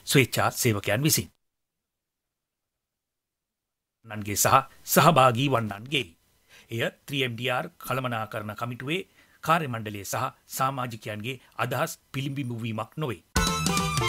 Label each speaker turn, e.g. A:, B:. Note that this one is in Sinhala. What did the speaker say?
A: ස්වේච්ඡා සේවකයන් විසින්. නන්ගේ සහ සහභාගී වන්නන්ගේ. එය 3MDR කළමනාකරණ කමිටුවේ කාර්ය මණ්ඩලයේ සහ සමාජිකයන්ගේ අදහස් පිළිඹිඹුවීමක් නොවේ.